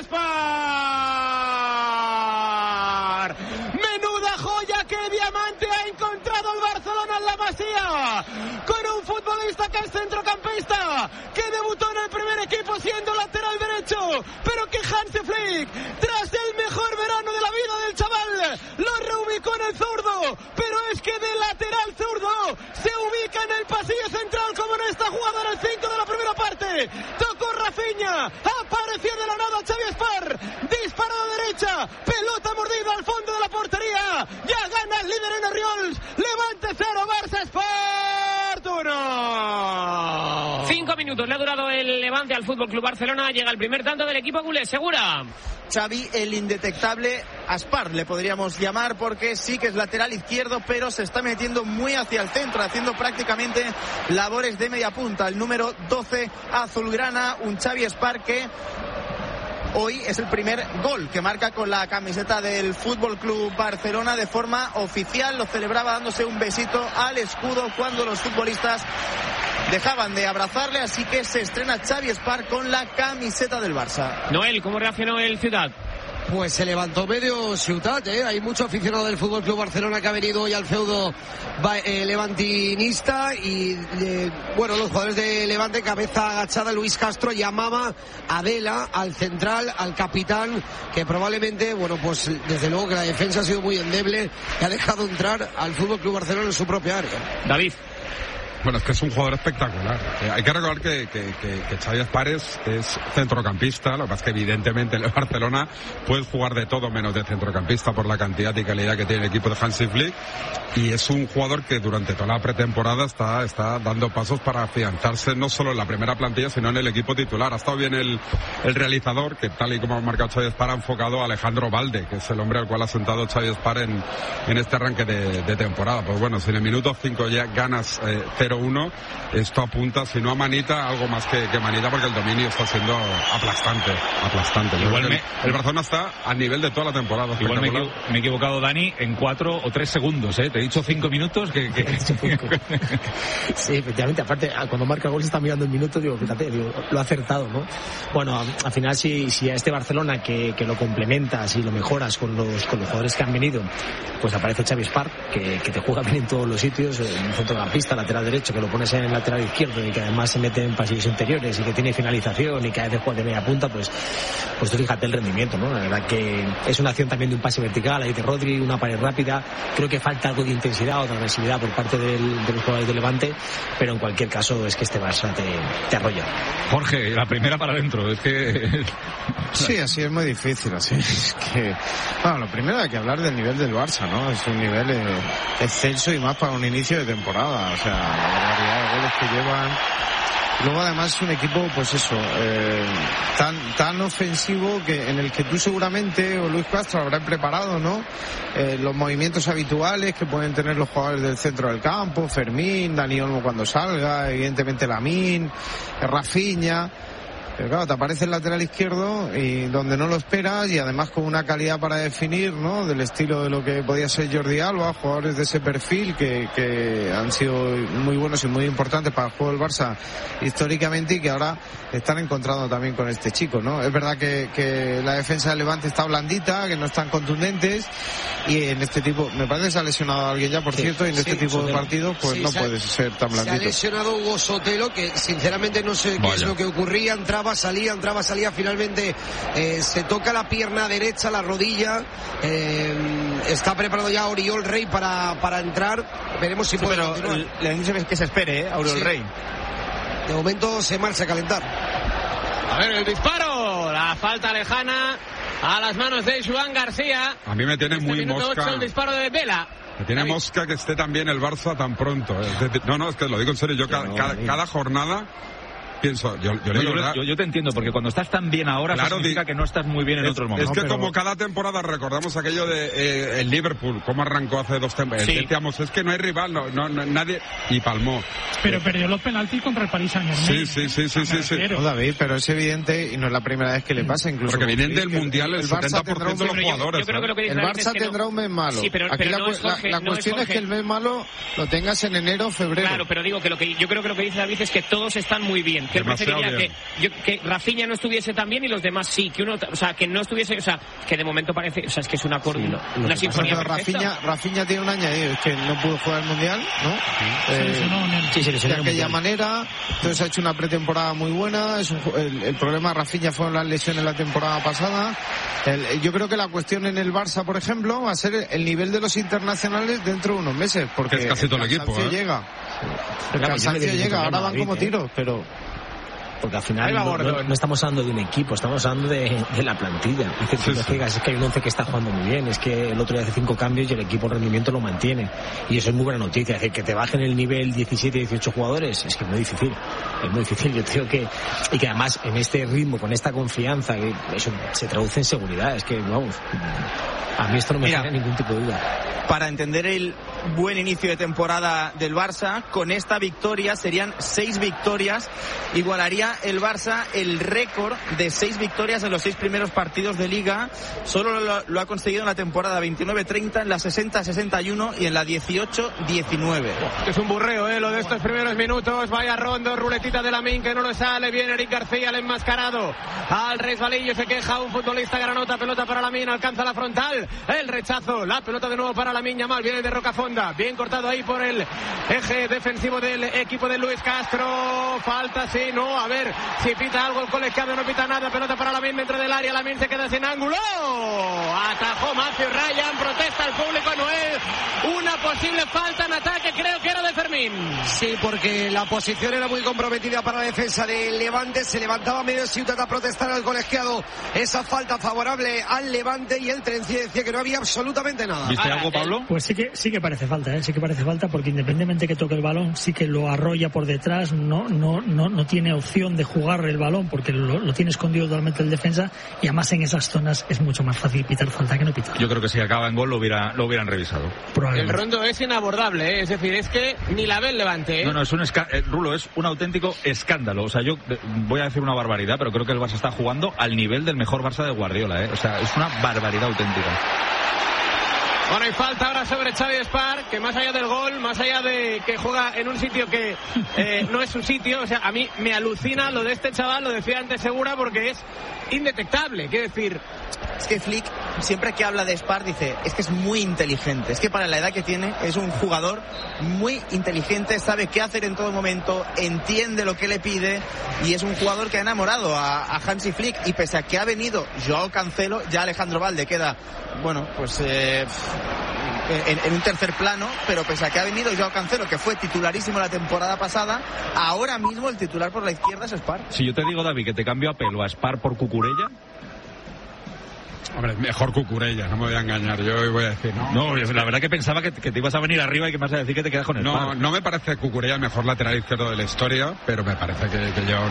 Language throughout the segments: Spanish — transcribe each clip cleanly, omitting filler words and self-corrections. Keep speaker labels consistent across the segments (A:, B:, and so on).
A: Spar. Menuda joya, qué diamante ha encontrado el Barcelona en la Masía, con un futbolista que es centrocampista, que debutó en el primer equipo siendo lateral derecho, pero que Hansi Flick, tras el mejor verano de la vida del chaval, lo reubicó en el zurdo, pero es que de lateral zurdo se ubica en el pasillo central, como en esta jugada en el 5 de la primera parte. Tocó Rafinha, apareció de la nada Xavi Spar, disparo de derecha, pelota mordida al fondo de la portería, ya gana el líder en Oriols, Levante 0, Barça Sport 1.
B: 5 minutos le ha durado el Levante al Fútbol Club Barcelona, llega el primer tanto del equipo culé. Segura.
C: Xavi, el indetectable Aspar, le podríamos llamar, porque sí que es lateral izquierdo, pero se está metiendo muy hacia el centro, haciendo prácticamente labores de media punta. El número 12 azulgrana, un Xavi Aspar que hoy es el primer gol que marca con la camiseta del Fútbol Club Barcelona de forma oficial. Lo celebraba dándose un besito al escudo cuando los futbolistas dejaban de abrazarle, así que se estrena Xavi Spar con la camiseta del Barça.
B: Noel, ¿cómo reaccionó el Ciudad?
D: Pues se levantó medio Ciutat, Hay mucho aficionado del Fútbol Club Barcelona que ha venido hoy al feudo levantinista y, bueno, los jugadores de Levante, cabeza agachada. Luis Castro llamaba a Vela, al central, al capitán, que probablemente, bueno, pues desde luego que la defensa ha sido muy endeble y ha dejado entrar al Fútbol Club Barcelona en su propia área.
B: David.
E: Bueno, es que es un jugador espectacular. Hay que recordar que Xavi Aspar es centrocampista. Lo que pasa es que evidentemente el Barcelona puede jugar de todo menos de centrocampista por la cantidad y calidad que tiene el equipo de Hansi Flick. Y es un jugador que durante toda la pretemporada está dando pasos para afianzarse no solo en la primera plantilla, sino en el equipo titular. Ha estado bien el realizador, que tal y como ha marcado Xavi Aspar, ha enfocado a Alejandro Balde, que es el hombre al cual ha sentado Xavi Aspar en este arranque de temporada. Pues bueno, si en el minuto 5 ya ganas 0-1, esto apunta, si no a manita, algo más que manita, porque el dominio está siendo aplastante.
F: Igual
E: el Barcelona está a nivel de toda la temporada.
F: Igual me he equivocado, Dani, en 4 o 3 segundos, Te he dicho 5 minutos
G: Sí, efectivamente, aparte cuando marca gol se está mirando el minuto, fíjate, lo ha acertado, ¿no? Bueno, al final si a este Barcelona que lo complementas y lo mejoras con los jugadores que han venido, pues aparece Xavi Spar, que te juega bien en todos los sitios, en centrocampista, lateral derecho, que lo pones en el lateral izquierdo y que además se mete en pasillos interiores y que tiene finalización y que a veces juega de media punta, pues tú fíjate el rendimiento, ¿no? La verdad que es una acción también de un pase vertical, ahí de Rodri, una pared rápida. Creo que falta algo de intensidad o de agresividad por parte de los jugadores de Levante, pero en cualquier caso es que este Barça te arrolla.
F: Jorge, la primera para adentro, es que...
H: Sí, así es muy difícil, así es que... Bueno, lo primero hay que hablar del nivel del Barça, ¿no? Es un nivel excelso y más para un inicio de temporada, o sea, la variedad de goles que llevan. Luego además es un equipo, pues eso, tan ofensivo que en el que tú seguramente, o Luis Castro, habrán preparado, ¿no? Los movimientos habituales que pueden tener los jugadores del centro del campo, Fermín, Dani Olmo cuando salga, evidentemente Lamine, Rafinha. Pero claro, te aparece el lateral izquierdo y donde no lo esperas, y además con una calidad para definir, ¿no? Del estilo de lo que podía ser Jordi Alba, jugadores de ese perfil que han sido muy buenos y muy importantes para el juego del Barça históricamente, y que ahora están encontrando también con este chico, ¿no? Es verdad que la defensa del Levante está blandita, que no están contundentes, y en este tipo, me parece que se ha lesionado a alguien ya, por cierto, y en este tipo de partidos pues no puede ser tan blandito.
D: Se ha lesionado Hugo Sotelo, que sinceramente no sé qué es lo que ocurría, entraba, salía, finalmente se toca la pierna derecha, la rodilla, está preparado ya Oriol Rey para entrar, veremos si puede continuar.
C: Le han dicho que se espere, Oriol Rey.
D: De momento se marcha a calentar.
B: A ver el disparo, la falta lejana a las manos de Joan García.
E: A mí me tiene muy mosca
B: 8, el disparo de Vela.
E: Me tiene mosca que esté también el Barça tan pronto. No, es que lo digo en serio, cada jornada pienso,
F: yo te entiendo, porque cuando estás tan bien ahora, claro, significa que no estás muy bien en otros momentos.
E: Es que como cada temporada recordamos aquello de el Liverpool, cómo arrancó hace 2 temporadas. Sí. Decíamos, es que no hay rival, no, nadie, y palmó.
I: Pero perdió los penaltis contra el Paris Saint-Germain.
E: Sí.
H: No, David, pero es evidente, y no es la primera vez que le pasa, incluso.
E: Porque vienen del Mundial el 70% de los jugadores.
B: Yo creo que lo que dice
H: el Barça tendrá un mes malo.
B: Sí, pero
H: aquí
B: no
H: la cuestión es que el mes malo lo tengas en enero o febrero.
B: Claro, pero digo que yo creo que lo que dice David es que todos están muy bien.
J: que él preferiría que Rafinha no estuviese tan bien y los demás sí, que uno, o sea, que no estuviese, o sea, que de momento parece, o sea, es que es un acorde, una sinfonía perfecta.
H: Rafinha tiene un añadido, es que no pudo jugar el Mundial, ¿no? De aquella manera, entonces ha hecho una pretemporada muy buena. El problema de Rafinha fueron las lesiones la temporada pasada. Yo creo que la cuestión en el Barça, por ejemplo, va a ser el nivel de los internacionales dentro de unos meses, porque
E: es casi todo el equipo,
H: llega. El cansancio llega, ahora van como tiros, pero...
G: Porque al final no estamos hablando de un equipo, estamos hablando de la plantilla. Es que hay un 11 que está jugando muy bien, es que el otro día hace 5 cambios y el equipo el rendimiento lo mantiene. Y eso es muy buena noticia. Es decir, que te bajen el nivel 17, 18 jugadores, es que es muy difícil. Es muy difícil. Yo creo que además en este ritmo, con esta confianza, que eso se traduce en seguridad. Es que, vamos, a mí esto no me genera ningún tipo de duda.
C: Para entender el buen inicio de temporada del Barça, con esta victoria serían 6 victorias, igualaría el Barça el récord de 6 victorias en los 6 primeros partidos de Liga. Solo lo ha conseguido en la temporada 29-30, en la 60-61 y en la 18-19.
B: Es un burreo, lo de estos primeros minutos. Vaya rondo, ruletita de Lamine que no le sale bien. Eric García, el enmascarado, al resbalillo se queja un futbolista granota. Pelota para Lamine, alcanza la frontal, el rechazo, la pelota de nuevo para Lamine Yamal, viene de Rocafonda, bien cortado ahí por el eje defensivo del equipo de Luis Castro. Falta, sí, no, a ver si pita algo el colegiado, no pita nada. Pelota para Lamine dentro del área, Lamine se queda sin ángulo, atajó Matthew Ryan, protesta el público, Noel, una posible falta en ataque, creo que era de Fermín.
D: Sí, porque la posición era muy comprometida para la defensa del Levante, se levantaba medio Ciutat a protestar al colegiado esa falta favorable al Levante y el Trenci decía que no había absolutamente nada.
F: ¿Viste algo, Pablo?
I: Pues sí que parece falta, sí que parece falta, porque independientemente que toque el balón, sí que lo arrolla por detrás, no tiene opción de jugar el balón porque lo tiene escondido totalmente el defensa, y además en esas zonas es mucho más fácil pitar falta que no pitar.
F: Yo creo que si acaba en gol lo hubieran revisado.
B: El rondo es inabordable, es decir, es que ni la ve el Levante.
F: No, es Rulo, es un auténtico escándalo. O sea, yo voy a decir una barbaridad, pero creo que el Barça está jugando al nivel del mejor Barça de Guardiola, O sea, es una barbaridad auténtica.
B: Bueno, y falta ahora sobre Xavi Espar, que más allá del gol, más allá de que juega en un sitio que no es su sitio, o sea, a mí me alucina lo de este chaval, lo decía antes Segura, porque es indetectable, quiero decir.
C: Es que Flick, siempre que habla de Espar, dice, es que es muy inteligente, es que para la edad que tiene, es un jugador muy inteligente, sabe qué hacer en todo momento, entiende lo que le pide, y es un jugador que ha enamorado a Hansi Flick, y pese a que ha venido Joao Cancelo, ya Alejandro Valde queda, bueno, pues en un tercer plano, pero pese a que ha venido Joao Cancelo, que fue titularísimo la temporada pasada, ahora mismo el titular por la izquierda es Espar.
F: Si yo te digo, David, que te cambio a Pelo a Espar por Cucurella.
E: Hombre, mejor Cucurella, no me voy a engañar, yo voy a decir
F: no, la verdad que pensaba que te ibas a venir arriba y que me vas a decir que te quedas con el
E: Espar. No me parece Cucurella el mejor lateral izquierdo de la historia, pero me parece que lleva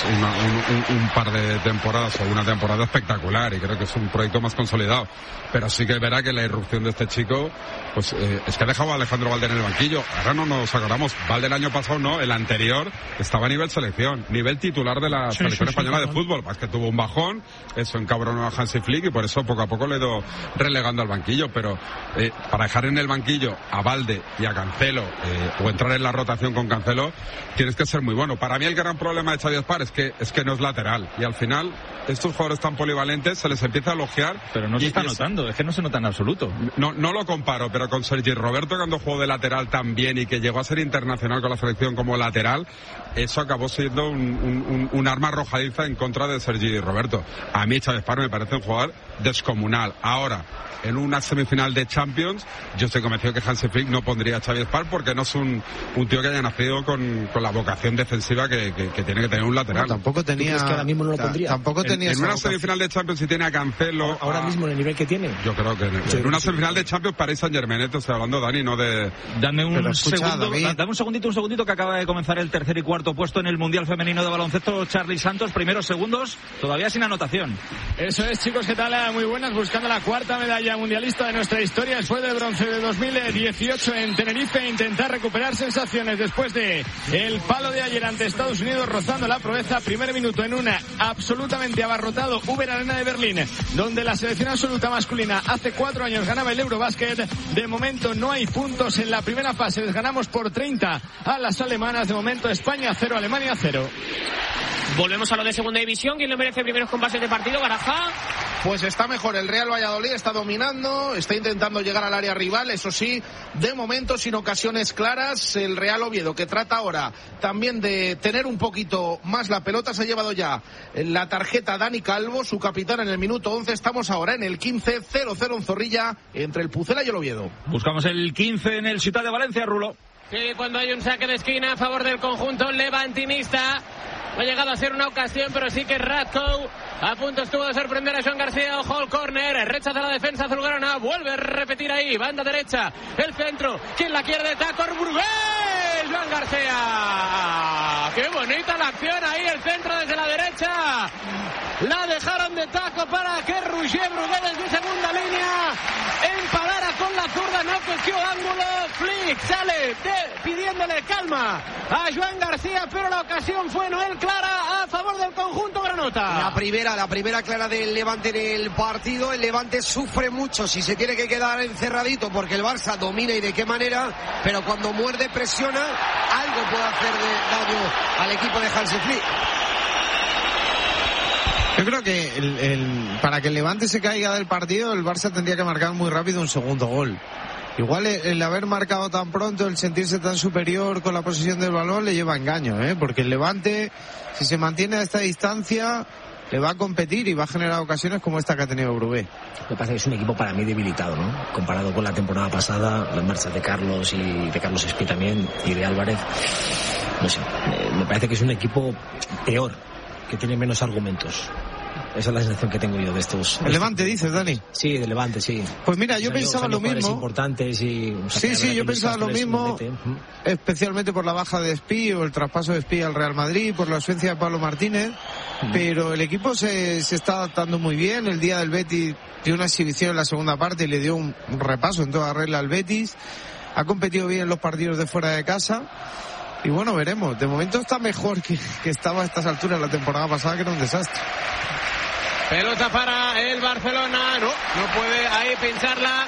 E: un par de temporadas o una temporada espectacular, y creo que es un proyecto más consolidado, pero sí que verá que la irrupción de este chico, pues es que ha dejado a Alejandro Valde en el banquillo. Ahora no nos acordamos, Valde el año pasado no, el anterior estaba a nivel selección, nivel titular de la selección española de fútbol, es que tuvo un bajón, eso encabronó a Hansi Flick, y por eso poco a poco le he ido relegando al banquillo, pero para dejar en el banquillo a Valde y a Cancelo, o entrar en la rotación con Cancelo, tienes que ser muy bueno. Para mí el gran problema de Xavi Espar es que no es lateral, y al final estos jugadores tan polivalentes se les empieza a elogiar,
F: pero no se está notando, es que no se nota en absoluto.
E: No lo comparo, pero con Sergi Roberto, cuando jugó de lateral tan bien y que llegó a ser internacional con la selección como lateral, eso acabó siendo un arma arrojadiza en contra de Sergi Roberto. A mí Xavi Espar me parece un jugador descomunal. Ahora, en una semifinal de Champions, yo estoy convencido que Hansi Flick no pondría a Xavi Espar, porque no es un tío que haya nacido con la vocación defensiva que tiene que tener un lateral.
H: No, tampoco tenía.
G: Es que ahora mismo no lo pondría.
H: Tampoco tenía.
E: En una semifinal de Champions, si tiene a Cancelo.
G: Ahora mismo en el nivel que tiene.
E: Yo creo que en una semifinal de Champions, Paris Saint-Germain, te estoy hablando, Dani, no de.
F: Dame un segundito, que acaba de comenzar el tercer y cuarto puesto en el Mundial Femenino de Baloncesto. Charly Santos, primeros segundos, todavía sin anotación.
B: Eso es, chicos, ¿qué tal?
K: Hola, muy buenas. Buscando la cuarta medalla mundialista de nuestra historia, fue de bronce de 2018 en Tenerife. Intentar recuperar sensaciones después de el palo de ayer ante Estados Unidos, rozando la proeza. Primer minuto en una absolutamente abarrotado Uber Arena de Berlín, donde la selección absoluta masculina hace 4 años ganaba el Eurobasket. De momento no hay puntos en la primera fase. Les ganamos por 30 a las alemanas. De momento España 0, Alemania 0.
J: Volvemos a lo de segunda división. ¿Quién le merece primeros compases de partido? Baraja.
L: Pues está mejor el Real Valladolid, está dominando, está intentando llegar al área rival, eso sí, de momento sin ocasiones claras. El Real Oviedo, que trata ahora también de tener un poquito más la pelota, se ha llevado ya la tarjeta Dani Calvo, su capitán, en el minuto 11. Estamos ahora en el 15, 0-0 en Zorrilla, entre el Pucela y el Oviedo.
F: Buscamos el 15 en el Ciutat de Valencia, Rulo.
B: Sí, cuando hay un saque de esquina a favor del conjunto levantinista. No ha llegado a ser una ocasión, pero sí que Radko a punto estuvo de sorprender a Joan García. Ojo al córner, rechaza la defensa azulgrana, vuelve a repetir ahí, banda derecha, el centro, ¿quién la quiere de taco? Brugués, Joan García. Qué bonita la acción ahí, el centro desde la derecha. La dejaron de taco para que Roger Brugués desde segunda línea empalara con la zurda, no cogió ángulo. Flick sale pidiéndole calma a Joan García, pero la ocasión fue Noel clara a favor del conjunto granota.
D: La primera clara del Levante en el partido. El Levante sufre mucho si se tiene que quedar encerradito, porque el Barça domina y de qué manera, pero cuando muerde, presiona, algo puede hacer daño al equipo de Hansi Flick.
H: Yo creo que para que el Levante se caiga del partido, el Barça tendría que marcar muy rápido un segundo gol. Igual el haber marcado tan pronto, el sentirse tan superior con la posesión del balón, le lleva a engaño, porque el Levante, si se mantiene a esta distancia, le va a competir y va a generar ocasiones como esta que ha tenido Brugué.
G: Lo que pasa es que es un equipo para mí debilitado, ¿no? Comparado con la temporada pasada, las marchas de Carlos y de Carlos Espí también y de Álvarez, no sé, me parece que es un equipo peor, que tiene menos argumentos. Esa es la sensación que tengo yo de estos.
H: ¿El Levante dices, Dani?
G: Sí, del Levante, sí.
H: Pues mira, yo pensaba lo mismo.
G: Importantes y,
H: sí, yo pensaba lo mismo, especialmente por la baja de Espí o el traspaso de Espí al Real Madrid, por la ausencia de Pablo Martínez, pero el equipo se está adaptando muy bien. El día del Betis dio una exhibición en la segunda parte y le dio un repaso en toda regla al Betis. Ha competido bien en los partidos de fuera de casa. Y bueno, veremos. De momento está mejor que estaba a estas alturas la temporada pasada, que era un desastre.
B: Pelota para el Barcelona. No puede ahí pincharla.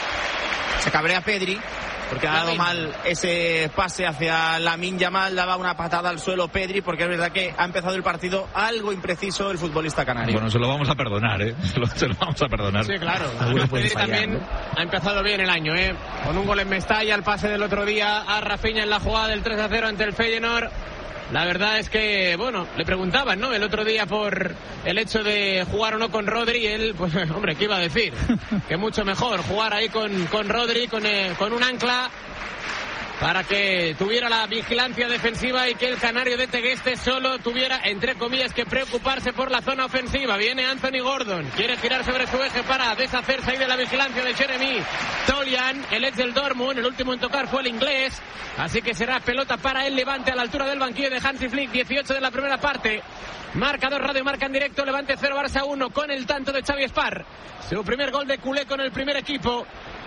C: Se cabrea Pedri porque ha dado mal ese pase hacia Lamine Yamal. Daba una patada al suelo Pedri, porque es verdad que ha empezado el partido algo impreciso el futbolista canario.
F: Bueno, se lo vamos a perdonar, se lo vamos a perdonar.
B: Sí, claro. Pedri también ha empezado bien el año, con un gol en Mestalla, el pase del otro día a Rafinha en la jugada del 3-0 ante el Feyenoord. La verdad es que, bueno, le preguntaban, ¿no?, el otro día por el hecho de jugar o no con Rodri, y él, pues, hombre, ¿qué iba a decir? Que mucho mejor jugar ahí con Rodri, con un ancla, para que tuviera la vigilancia defensiva y que el canario de Tegueste solo tuviera, entre comillas, que preocuparse por la zona ofensiva. Viene Anthony Gordon, quiere girar sobre su eje para deshacerse ahí de la vigilancia de Jeremy Tolian, el ex del Dortmund. El último en tocar fue el inglés, así que será pelota para el Levante a la altura del banquillo de Hansi Flick. 18 de la primera parte. Marcador Radio Marca en directo. Levante 0, Barça 1, con el tanto de Xavi Espar, su primer gol de culé con el primer equipo.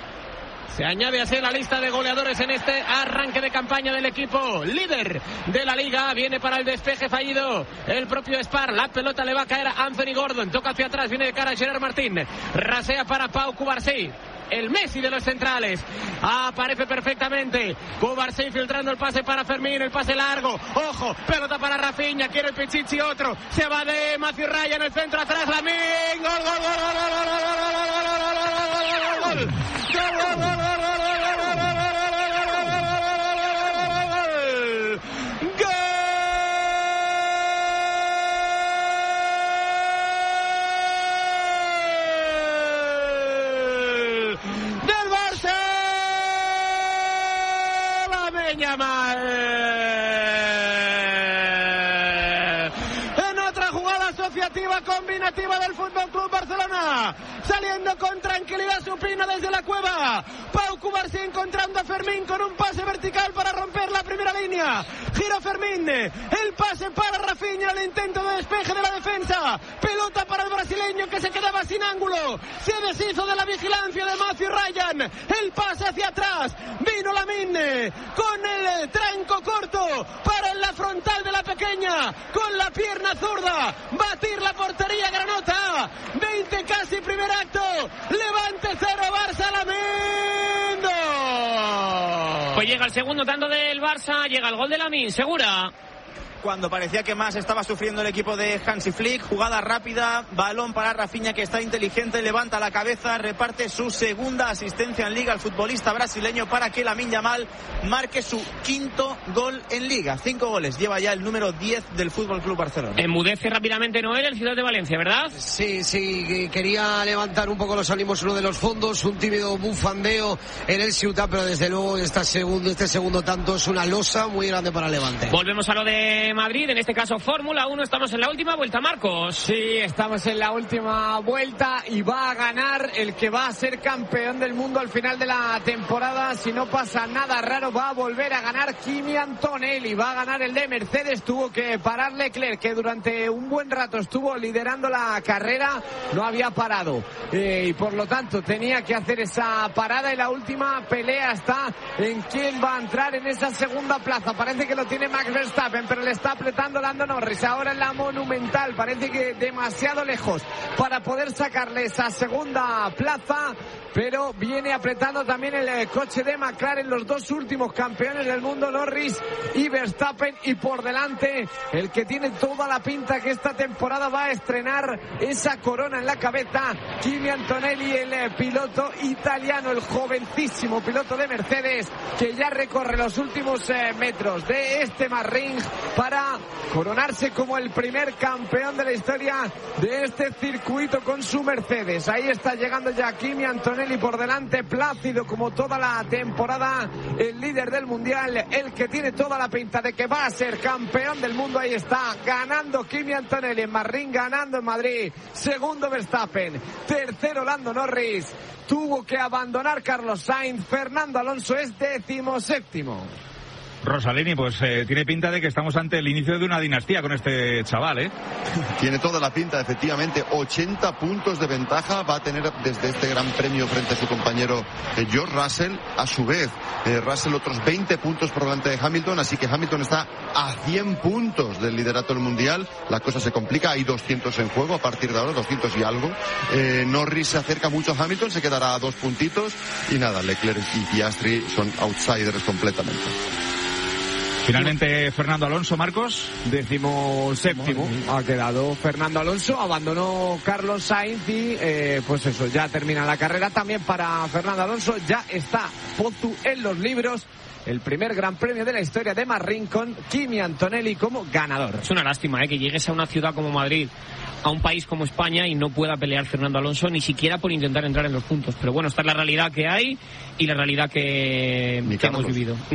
B: Se añade así la lista de goleadores en este arranque de campaña del equipo líder de la liga. Viene para el despeje fallido el propio Espar. La pelota le va a caer a Anthony Gordon. Toca hacia atrás, viene de cara a Gerard Martín. Rasea para Pau Cubarsí, el Messi de los centrales. Aparece perfectamente Cubarsí filtrando el pase para Fermín, el pase largo. Ojo, pelota para Rafinha, quiere el Pichichi, otro. Se va de Matthew Raya en el centro, atrás Lamine. Gol, gol, gol, gol, gol, gol, gol, gol, gol, gol, gol, gol. En otra jugada asociativa combinativa del Fútbol Club Barcelona, saliendo con tranquilidad supina desde la cueva. Pau
A: Cubarsí encontrando a Fermín con un pase vertical para romper la primera línea. Gira Fermín, el pase para Rafinha, el intento de despeje de la defensa. Pelota para el brasileño que se quedaba sin ángulo. Se deshizo de la vigilancia de Matthew Ryan. El pase hacia atrás. Vino Lamine con el tranco corto para en la frontal de la pequeña. Con la pierna zurda. Batir la portería granota. 20 casi primer acto. Levante 0, Barça Lamine.
J: Pues llega el segundo tanto del Barça, llega el gol de Lamine, ¿segura?
C: Cuando parecía que más estaba sufriendo el equipo de Hansi Flick, jugada rápida, balón para Rafinha que está inteligente, levanta la cabeza, reparte su segunda asistencia en Liga al futbolista brasileño para que Lamine Yamal marque su quinto gol en Liga. 5 goles, lleva ya el número 10 del Fútbol Club Barcelona.
J: Enmudece rápidamente Noel, el Ciudad de Valencia, ¿verdad?
D: Sí, quería levantar un poco los ánimos uno de los fondos, un tímido bufandeo en el Ciutat, pero desde luego este segundo tanto es una losa muy grande para Levante.
J: Volvemos a lo de Madrid, en este caso Fórmula 1, estamos en la última vuelta, Marcos.
B: Sí, estamos en la última vuelta y va a ganar el que va a ser campeón del mundo al final de la temporada. Si no pasa nada raro, va a volver a ganar Kimi Antonelli, va a ganar el de Mercedes. Tuvo que parar Leclerc, que durante un buen rato estuvo liderando la carrera, no había parado y por lo tanto tenía que hacer esa parada, y la última pelea está en quién va a entrar en esa segunda plaza. Parece que lo tiene Max Verstappen, pero le está apretando Lando Norris ahora en la Monumental, parece que demasiado lejos para poder sacarle esa segunda plaza, pero viene apretando también el coche de McLaren, los dos últimos campeones del mundo, Norris y Verstappen, y por delante el que tiene toda la pinta que esta temporada va a estrenar esa corona en la cabeza, Kimi Antonelli, el piloto italiano, el jovencísimo piloto de Mercedes, que ya recorre los últimos metros de este Ring para coronarse como el primer campeón de la historia de este circuito con su Mercedes. Ahí está llegando ya Kimi Antonelli por delante, plácido como toda la temporada, el líder del mundial, el que tiene toda la pinta de que va a ser campeón del mundo. Ahí está, ganando Kimi Antonelli en Ring, ganando en Madrid. Segundo Verstappen, tercero Lando Norris, tuvo que abandonar Carlos Sainz, Fernando Alonso es 17º.
F: Rosalini, pues tiene pinta de que estamos ante el inicio de una dinastía con este chaval, ¿eh?
M: Tiene toda la pinta, efectivamente. 80 puntos de ventaja va a tener desde este gran premio frente a su compañero George Russell. A su vez, Russell otros 20 puntos por delante de Hamilton, así que Hamilton está a 100 puntos del liderato del mundial. La cosa se complica, hay 200 en juego a partir de ahora, 200 y algo. Norris se acerca mucho a Hamilton, se quedará a 2 puntitos. Y nada, Leclerc y Piastri son outsiders completamente.
F: Finalmente Fernando Alonso, Marcos.
B: 17º ha quedado Fernando Alonso, abandonó Carlos Sainz y pues eso, ya termina la carrera también para Fernando Alonso. Ya está Pozu en los libros, el primer gran premio de la historia de Ring con Kimi Antonelli como ganador.
J: Es una lástima que llegues a una ciudad como Madrid, a un país como España, y no pueda pelear Fernando Alonso ni siquiera por intentar entrar en los puntos. Pero bueno, esta es la realidad que hay y la realidad que hemos vivido.